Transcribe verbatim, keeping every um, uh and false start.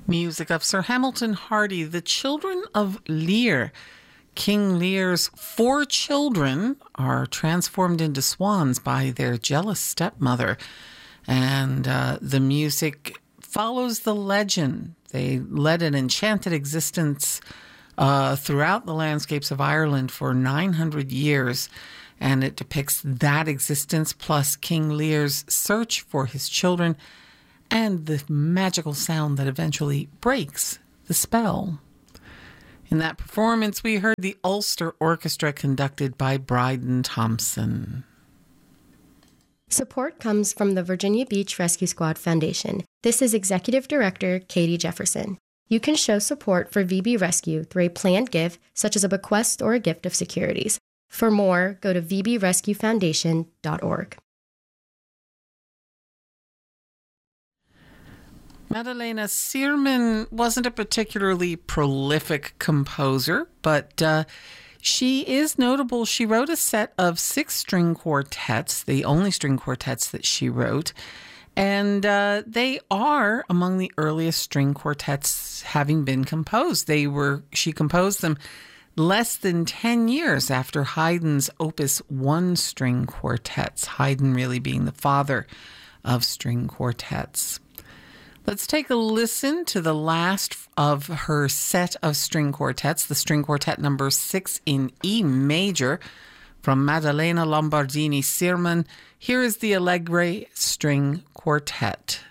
Music of Sir Hamilton Hardy, The Children of Lear. King Lear's four children are transformed into swans by their jealous stepmother. And uh, the music follows the legend. They led an enchanted existence uh, throughout the landscapes of Ireland for nine hundred years. And it depicts that existence plus King Lear's search for his children and the magical sound that eventually breaks the spell. In that performance, we heard the Ulster Orchestra conducted by Bryden Thompson. Support comes from the Virginia Beach Rescue Squad Foundation. This is Executive Director Katie Jefferson. You can show support for V B Rescue through a planned gift, such as a bequest or a gift of securities. For more, go to v b rescue foundation dot org. Madalena Searman wasn't a particularly prolific composer, but uh, she is notable. She wrote a set of six string quartets, the only string quartets that she wrote, and uh, they are among the earliest string quartets having been composed. They were she composed them less than ten years after Haydn's Opus One string quartets, Haydn really being the father of string quartets. Let's take a listen to the last of her set of string quartets, the string quartet number six in E major from Maddalena Lombardini Searman. Here is the Allegre String Quartet.